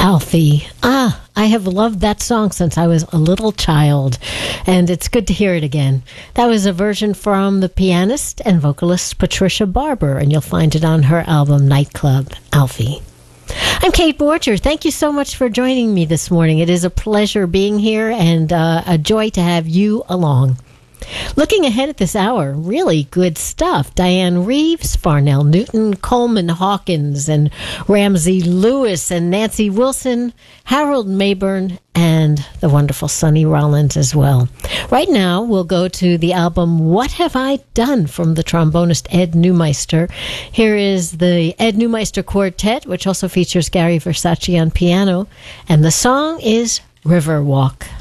Alfie. I have loved that song since I was a little child, and it's good to hear it again. That was a version from the pianist and vocalist Patricia Barber, and you'll find it on her album Nightclub, Alfie. I'm Kate Borger. Thank you so much for joining me this morning. It is a pleasure being here and a joy to have you along. Looking ahead at this hour, really good stuff. Diane Reeves, Farnell Newton, Coleman Hawkins, and Ramsey Lewis, and Nancy Wilson, Harold Mayburn, and the wonderful Sonny Rollins as well. Right now, we'll go to the album What Have I Done from the trombonist Ed Neumeister. Here is the Ed Neumeister Quartet, which also features Gary Versace on piano, and the song is Riverwalk.